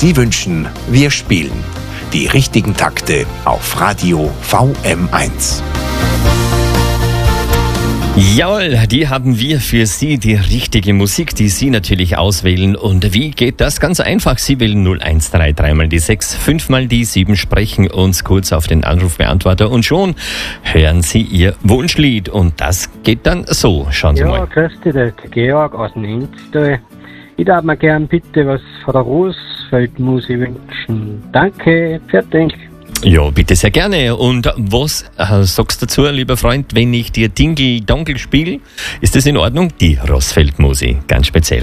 Sie wünschen, wir spielen die richtigen Takte auf Radio VM1. Jawohl, die haben wir für Sie, die richtige Musik, die Sie natürlich auswählen. Und wie geht das? Ganz einfach. Sie wählen 0133 mal die 6, 5 mal die 7, sprechen uns kurz auf den Anrufbeantworter und schon hören Sie Ihr Wunschlied. Und das geht dann so. Schauen Sie mal. Ja, grüß dich, der Georg aus dem Enztal. Ich darf mir gern bitte was von der Rosfeldmusik wünschen. Danke, fertig. Ja, bitte sehr gerne. Und was sagst du dazu, lieber Freund, wenn ich dir Dingle Dongle spiele? Ist das in Ordnung? Die Rosfeldmusik, ganz speziell.